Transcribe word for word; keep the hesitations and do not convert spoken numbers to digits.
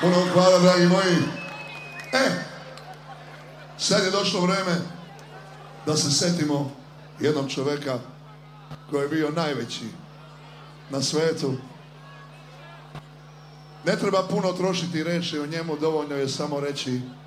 Puno hvala, dragi moji. E, sad je došlo vreme da se setimo jednog čoveka koji je bio najveći na svetu. Ne treba puno trošiti reči o njemu, dovoljno je samo reći